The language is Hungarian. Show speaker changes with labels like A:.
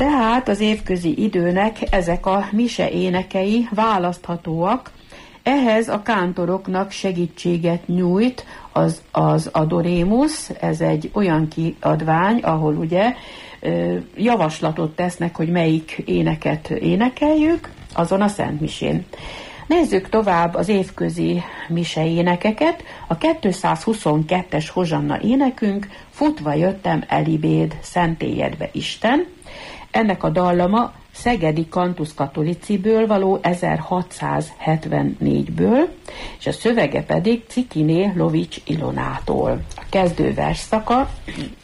A: Tehát az évközi időnek ezek a mise énekei választhatóak. Ehhez a kántoroknak segítséget nyújt az Adorémus, ez egy olyan kiadvány, ahol ugye javaslatot tesznek, hogy melyik éneket énekeljük azon a szentmisén. Nézzük tovább az évközi mise énekeket. A 222-es hozsanna énekünk, futva jöttem Elibéd, szentélyedbe Isten. Ennek a dallama Szegedi Cantus Catholiciből való 1674-ből, és a szövege pedig Cikiné Lovics Ilonától. A kezdő versszaka